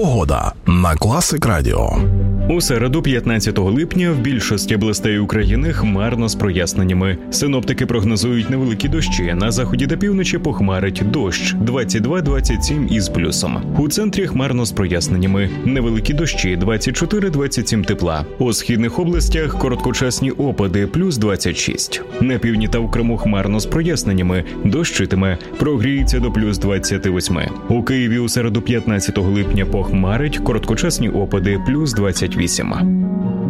Погода на Класик Радіо. У середу, 15 липня, в більшості областей України хмарно з проясненнями. Синоптики прогнозують невеликі дощі. На заході та півночі похмарить дощ 22-27 із плюсом. У центрі хмарно з проясненнями. Невеликі дощі 24-27 тепла. У східних областях короткочасні опади плюс 26. На півдні та в Криму хмарно з проясненнями. Дощитиме. Прогріється до плюс 28. У Києві у середу, 15 липня, похмарить. Короткочасні опади плюс 28.